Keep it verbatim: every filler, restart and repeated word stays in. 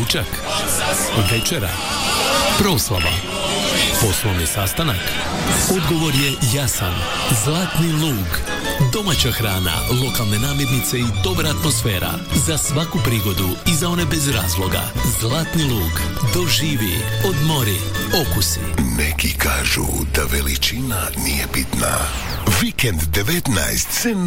Ručak, večera, proslava, poslovni sastanak. Odgovor je jasan. Zlatni lug. Domaća hrana, lokalne namirnice i dobra atmosfera. Za svaku prigodu i za one bez razloga. Zlatni lug. Doživi, odmori, okusi. Neki kažu da veličina nije bitna. Vikend devetnaest se